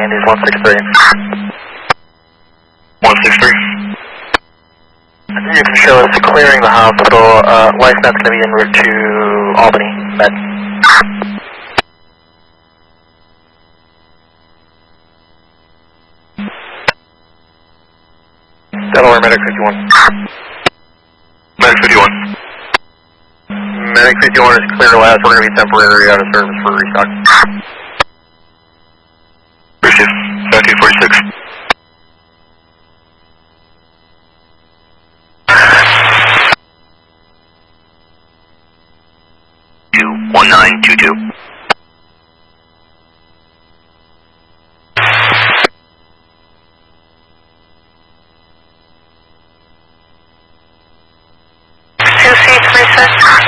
Andy's 163. 163. You can show us clearing the hospital. LifeNet's going to be en route to Albany, Med. Delaware Medic 51. Medic 51. Medic 51 is clear last. We're going to be temporary out of service for restock. Appreciate 1746. Two 1922. Two C 36.